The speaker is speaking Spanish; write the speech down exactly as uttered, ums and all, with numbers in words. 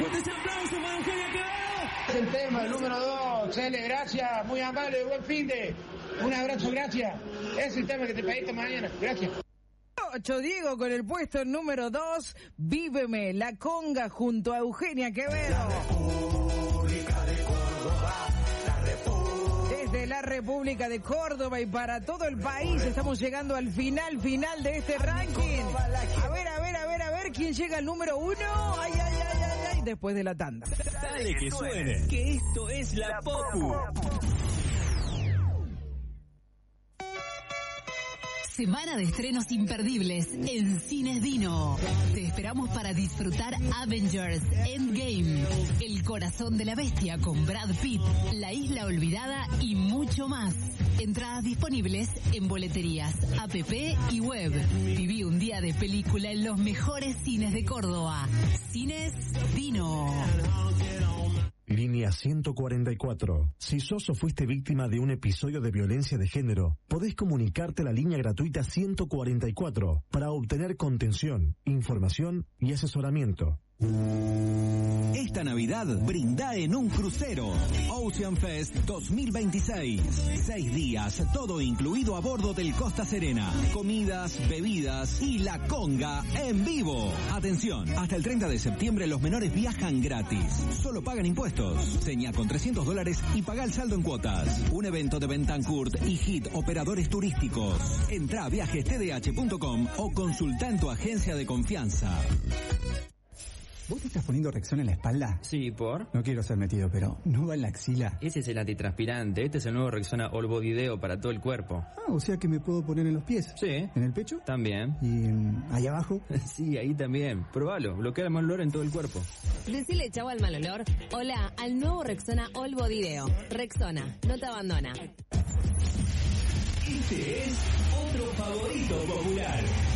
fuerte ese aplauso para Eugenia Quevedo. Es el tema, el número dos. Cele, gracias, muy amable, buen fin de. Un abrazo, gracias. Es el tema que te pedí esta mañana. Gracias. Yo digo con el puesto número dos, Víveme, La Conga junto a Eugenia Quevedo. La República de Córdoba, la República. Desde la República de Córdoba y para todo el país estamos llegando al final, final de este ranking. A ver, a ver, a ver, a ver, ¿quién llega al número uno? Ay, ay, ay, ay, ay, después de la tanda. Dale que suene, que esto es La Popu. Semana de estrenos imperdibles en Cines Dino. Te esperamos para disfrutar Avengers Endgame, El Corazón de la Bestia con Brad Pitt, La Isla Olvidada y mucho más. Entradas disponibles en boleterías, app y web. Viví un día de película en los mejores cines de Córdoba. Cines Dino. Línea ciento cuarenta y cuatro. Si sos o fuiste víctima de un episodio de violencia de género, podés comunicarte a la línea gratuita ciento cuarenta y cuatro para obtener contención, información y asesoramiento. Esta Navidad brinda en un crucero. Ocean Fest dos mil veintiséis. Seis días, todo incluido a bordo del Costa Serena. Comidas, bebidas y la conga en vivo. Atención, hasta el treinta de septiembre los menores viajan gratis. Solo pagan impuestos. Seña con trescientos dólares y paga el saldo en cuotas. Un evento de Bentancourt y Hit Operadores Turísticos. Entra a viajes t d h punto com o consulta en tu agencia de confianza. ¿Vos te estás poniendo Rexona en la espalda? Sí, ¿por? No quiero ser metido, pero ¿no va en la axila? Ese es el antitranspirante. Este es el nuevo Rexona All Body Deo para todo el cuerpo. Ah, o sea que me puedo poner en los pies. Sí. ¿En el pecho? También. ¿Y um, ahí abajo? Sí, ahí también. Probalo. Bloquea el mal olor en todo el cuerpo. Decile chau al mal olor. Hola al nuevo Rexona All Body Deo. Rexona, no te abandona. Este es otro favorito popular.